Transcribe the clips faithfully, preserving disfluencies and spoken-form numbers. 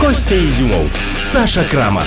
Костя Ізюмов, Саша Крамар.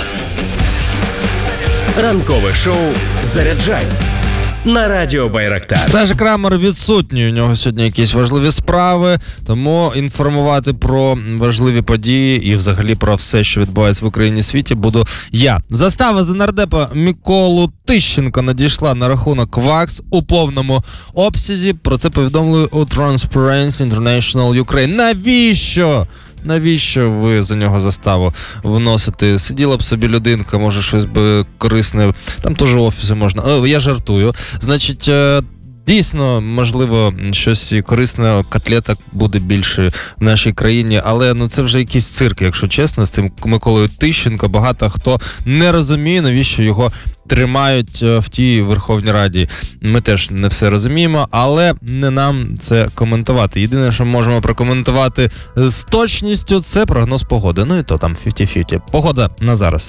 Ранкове шоу «Заряджай» на радіо Байрактар. Саша Крамар відсутній, у нього сьогодні якісь важливі справи, тому інформувати про важливі події і взагалі про все, що відбувається в Україні і світі, буду я. Застава за нардепа Миколу Тищенка надійшла на рахунок ВАКС у повному обсязі. Про це повідомили у Transparency International Ukraine. Навіщо? Навіщо ви за нього заставу вносите? Сиділа б собі людинка, може щось би корисне, там теж офіси можна. О, я жартую. Значить, дійсно, можливо, щось і корисне, котлеток буде більше в нашій країні, але ну це вже якийсь цирк, якщо чесно, з цим Миколою Тищенко. Багато хто не розуміє, навіщо його тримають в тій Верховній Раді. Ми теж не все розуміємо, але не нам це коментувати. Єдине, що можемо прокоментувати з точністю, це прогноз погоди. Ну і то там фіфті-фіфті. Погода на зараз.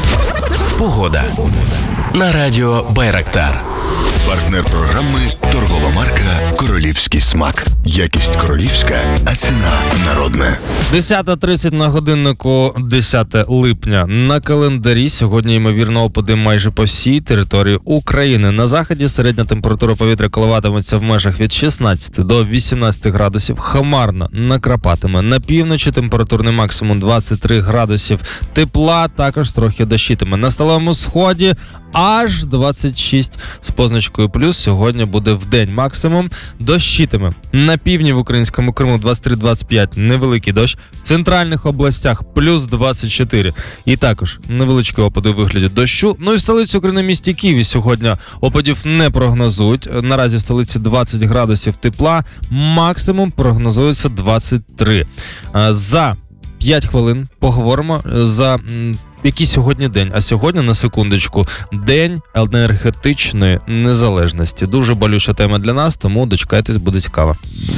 Погода на радіо Байрактар. Партнер програми – торгова марка «Королівський смак». Якість королівська, а ціна народна. десята тридцять на годиннику, десяте липня. На календарі сьогодні, ймовірно, опади майже по всій території України. На заході середня температура повітря коливатиметься в межах від шістнадцяти до вісімнадцяти градусів. Хмарно накрапатиме. На півночі температурний максимум двадцять три градусів. Тепла також трохи дощитиме. На сталевому сході аж двадцять шість з позначкою плюс. Сьогодні буде вдень максимум. Дощитиме. На півдні в українському Криму двадцять три двадцять п'ять невеликий дощ. В центральних областях плюс двадцять чотири. І також невеличкі опади у вигляді дощу. Ну і в столиці України місті Києві сьогодні опадів не прогнозують. Наразі в столиці двадцять градусів тепла. Максимум прогнозується двадцять три. За п'ять хвилин поговоримо за який сьогодні день. А сьогодні, на секундочку, День енергетичної незалежності. Дуже болюча тема для нас, тому дочекайтесь, буде цікаво.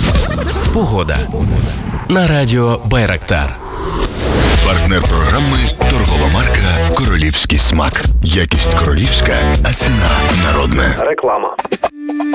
Погода на радіо Байрактар. Партнер програми – торгова марка «Королівський смак». Якість королівська, а ціна народна. Реклама.